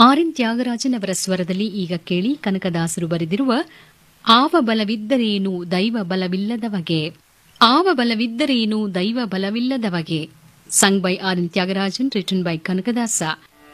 R N Thyagarajan ಅವರ ಸ್ವರದಲ್ಲಿ ಈಗ ಕೇಳಿ ಕನಕದಾಸರು ಬರೆದಿರುವ ಆವ ಬಲವಿದ್ದರೇನು ದೈವ ಬಲವಿಲ್ಲದವಗೆ, ಆವ ಬಲವಿದ್ದರೇನು ದೈವ ಬಲವಿಲ್ಲದವಗೆ, sung by R N Thyagarajan, written by Kanakadasa.